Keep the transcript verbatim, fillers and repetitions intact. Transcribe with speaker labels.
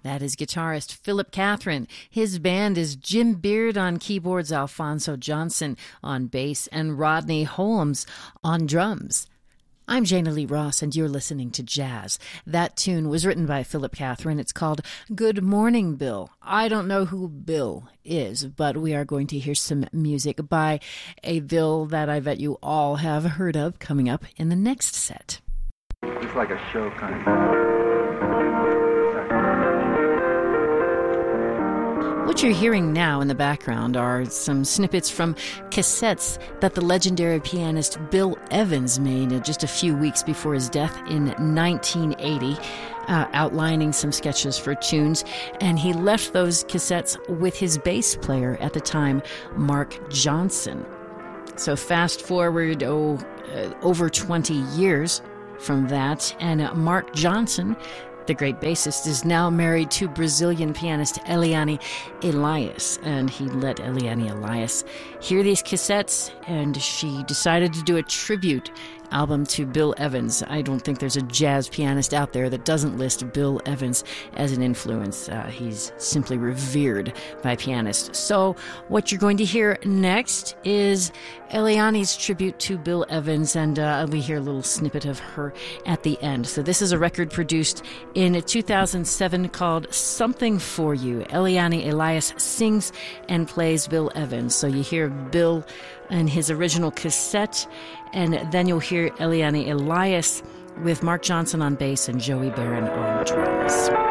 Speaker 1: That is guitarist Philip Catherine. His band is Jim Beard on keyboards, Alfonso Johnson on bass, and Rodney Holmes on drums. I'm Jana Lee Ross, and you're listening to Jazz. That tune was written by Philip Catherine. It's called Good Morning, Bill. I don't know who Bill is, but we are going to hear some music by a Bill that I bet you all have heard of coming up in the next set.
Speaker 2: It's like a show kind of.
Speaker 1: What you're hearing now in the background are some snippets from cassettes that the legendary pianist Bill Evans made just a few weeks before his death in nineteen eighty, uh, outlining some sketches for tunes. And he left those cassettes with his bass player at the time, Mark Johnson. So fast forward, oh, uh, over twenty years from that, and uh, Mark Johnson, the great bassist, is now married to Brazilian pianist Eliane Elias, and he let Eliane Elias hear these cassettes, and she decided to do a tribute album to Bill Evans. I don't think there's a jazz pianist out there that doesn't list Bill Evans as an influence. Uh, he's simply revered by pianists. So what you're going to hear next is Eliane's tribute to Bill Evans, and uh, we hear a little snippet of her at the end. So this is a record produced in two thousand seven called Something For You. Eliane Elias sings and plays Bill Evans. So you hear Bill and his original cassette, and then you'll hear Eliane Elias with Mark Johnson on bass and Joey Barron on drums.